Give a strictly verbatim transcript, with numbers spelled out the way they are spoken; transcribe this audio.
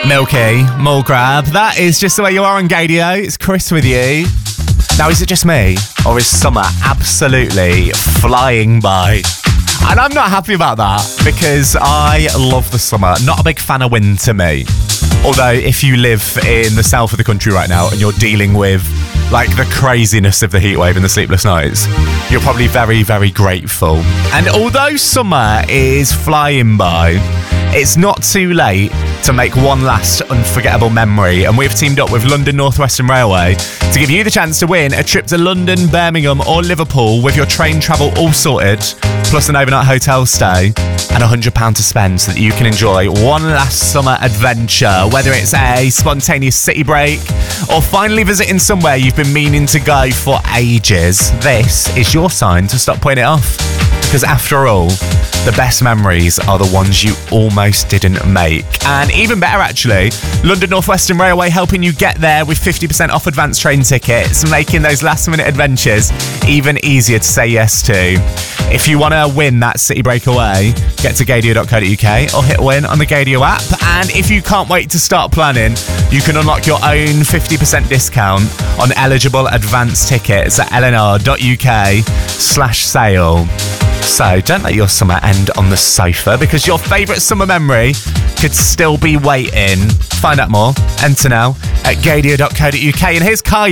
Milky, Mole Grab. That is just the way you are on Gadio. It's Chris with you. Now, is it just me, or is summer absolutely flying by? And I'm not happy about that, because I love the summer. Not a big fan of winter, me. Although, if you live in the south of the country right now and you're dealing with like the craziness of the heatwave and the sleepless nights, you're probably very, very grateful. And although summer is flying by, it's not too late to make one last unforgettable memory, and we've teamed up with London North Western Railway to give you the chance to win a trip to London, Birmingham or Liverpool with your train travel all sorted, plus an overnight hotel stay and one hundred pounds to spend so that you can enjoy one last summer adventure, whether it's a spontaneous city break or finally visiting somewhere you've been meaning to go for ages. This is your sign to stop putting it off, because after all, the best memories are the ones you almost didn't make. And even better, actually, London North Western Railway helping you get there with fifty percent off advance train tickets, making those last minute adventures even easier to say yes to. If you want to win that city breakaway, get to gadio dot co dot uk or hit win on the Gadio app. And if you can't wait to start planning, you can unlock your own fifty percent discount on eligible advance tickets at lnr dot uk slash sale. So don't let your summer end on the sofa, because your favourite summer memory could still be waiting. Find out more, enter now at gadio dot co dot uk. And here's Kai.